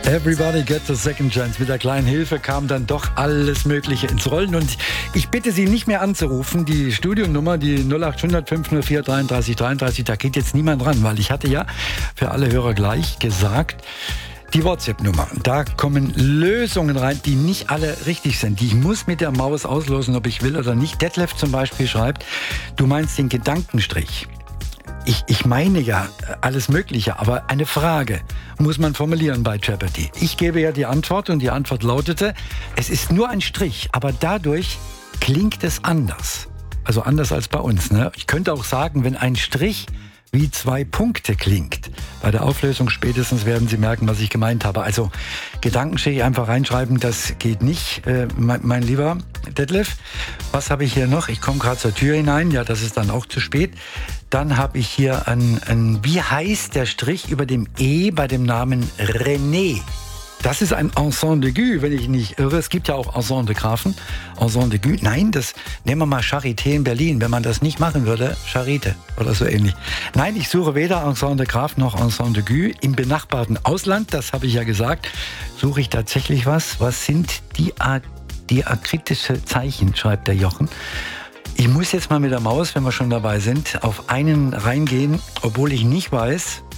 Everybody gets a second chance. Mit der kleinen Hilfe kam dann doch alles Mögliche ins Rollen. Und ich bitte Sie nicht mehr anzurufen. Die Studionummer, die 0800 504 33 33, da geht jetzt niemand ran, weil ich hatte ja für alle Hörer gleich gesagt, die WhatsApp-Nummer. Da kommen Lösungen rein, die nicht alle richtig sind. Die ich muss mit der Maus auslosen, ob ich will oder nicht. Detlef zum Beispiel schreibt, du meinst den Gedankenstrich. Ich meine ja alles Mögliche, aber eine Frage muss man formulieren bei Jeopardy. Ich gebe ja die Antwort und die Antwort lautete, es ist nur ein Strich, aber dadurch klingt es anders. Also anders als bei uns. Ne? Ich könnte auch sagen, wenn ein Strich wie 2 Punkte klingt. Bei der Auflösung spätestens werden Sie merken, was ich gemeint habe. Also Gedankenstrich einfach reinschreiben, das geht nicht, mein lieber Detlef. Was habe ich hier noch? Ich komme gerade zur Tür hinein. Ja, das ist dann auch zu spät. Dann habe ich hier wie heißt der Strich über dem E bei dem Namen René? Das ist ein Ensemble d'Aigu, wenn ich nicht irre. Es gibt ja auch Ensemble de Grafen, Ensemble d'Aigu. Nein, das nehmen wir mal Charité in Berlin. Wenn man das nicht machen würde, Charité oder so ähnlich. Nein, ich suche weder Ensemble de Graf noch Ensemble d'Aigu. Im benachbarten Ausland, das habe ich ja gesagt, suche ich tatsächlich was. Was sind diakritische Zeichen, schreibt der Jochen. Ich muss jetzt mal mit der Maus, wenn wir schon dabei sind, auf einen reingehen, obwohl ich nicht weiß,